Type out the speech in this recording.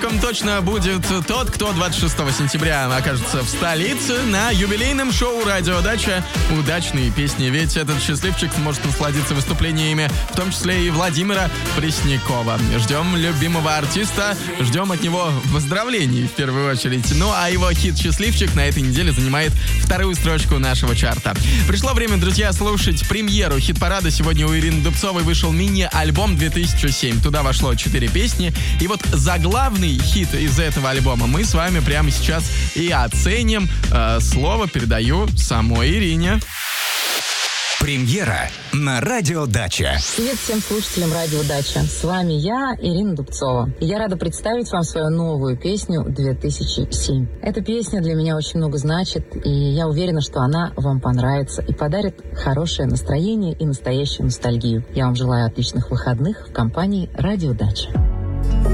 Точно будет тот, кто 26 сентября окажется в столице на юбилейном шоу «Радио Дача». Удачные песни, ведь этот счастливчик сможет насладиться выступлениями, в том числе и Владимира Преснякова. Ждем любимого артиста, ждем от него поздравлений в первую очередь. Ну а его хит «Счастливчик» на этой неделе занимает вторую строчку нашего чарта. Пришло время, друзья, слушать премьеру хит-парада. Сегодня у Ирины Дубцовой вышел мини-альбом 2007. Туда вошло 4 песни. И вот заглавный хит из этого альбома мы с вами прямо сейчас и оценим. Слово передаю самой Ирине. Премьера на Радио Дача. Привет всем слушателям Радио Дача. С вами я, Ирина Дубцова. И я рада представить вам свою новую песню 2007. Эта песня для меня очень много значит, и я уверена, что она вам понравится и подарит хорошее настроение и настоящую ностальгию. Я вам желаю отличных выходных в компании Радио Дача.